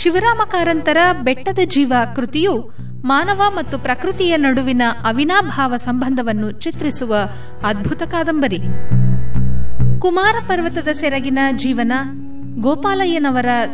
ಶಿವರಾಮ ಕಾರಂತರ ಬೆಟ್ಟದ ಜೀವ ಕೃತಿಯು ಮಾನವ ಮತ್ತು ಪ್ರಕೃತಿಯ ನಡುವಿನ ಅವಿನಾಭಾವ ಸಂಬಂಧವನ್ನು ಚಿತ್ರಿಸುವ ಅದ್ಭುತ ಕಾದಂಬರಿ. ಕುಮಾರ ಪರ್ವತದ ಸೆರಗಿನ ಜೀವನ, ಗೋಪಾಲಯ್ಯನವರ